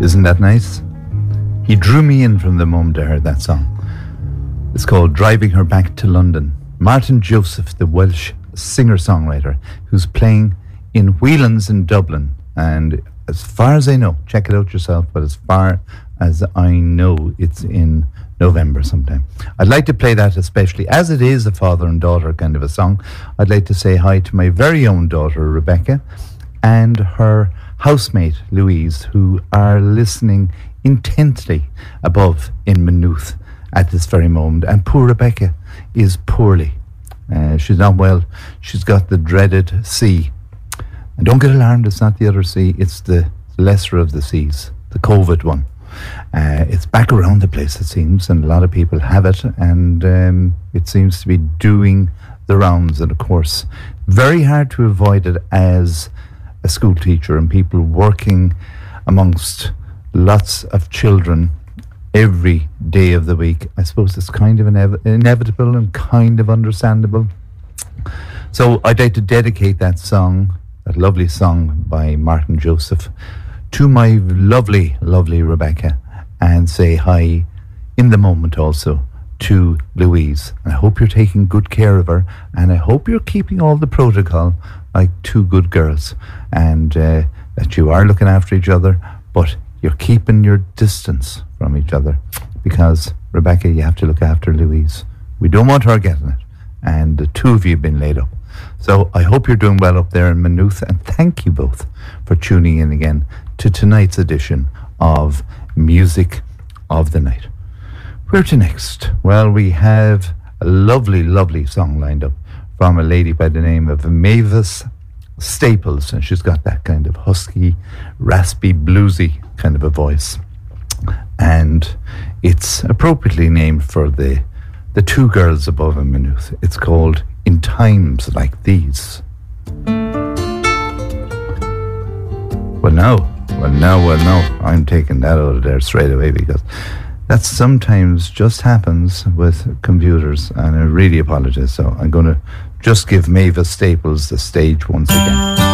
Isn't that nice? He drew me in from the moment I heard that song. It's called Driving Her Back to London. Martin Joseph, the Welsh singer-songwriter, who's playing in Whelan's in Dublin. And as far as I know, check it out yourself, but as far as I know, it's in November sometime. I'd like to play that especially, as it is a father and daughter kind of a song. I'd like to say hi to my very own daughter, Rebecca, and her housemate, Louise, who are listening intently above in Maynooth at this very moment. And poor Rebecca is poorly. She's not well. She's got the dreaded C. And don't get alarmed, it's not the other C, it's the lesser of the C's, the COVID one. It's back around the place, it seems, and a lot of people have it, and it seems to be doing the rounds. And of course, very hard to avoid it as a school teacher and people working amongst lots of children every day of the week. I suppose it's kind of inevitable and kind of understandable. So I'd like to dedicate that song, that lovely song by Martin Joseph, to my lovely, lovely Rebecca, and say hi in the moment also to Louise. I hope you're taking good care of her, and I hope you're keeping all the protocol like two good girls, and that you are looking after each other, but you're keeping your distance from each other, because Rebecca, you have to look after Louise. We don't want her getting it, and the two of you have been laid up. So I hope you're doing well up there in Maynooth, and thank you both for tuning in again to tonight's edition of Music of the Night. Where to next? Well, we have a lovely, lovely song lined up from a lady by the name of Mavis Staples, and she's got that kind of husky, raspy, bluesy kind of a voice, and it's appropriately named for the two girls above in Maynooth. It's called In Times Like These. Well, no, I'm taking that out of there straight away, because that sometimes just happens with computers, and I really apologize. So I'm going to just give Mavis Staples the stage once again.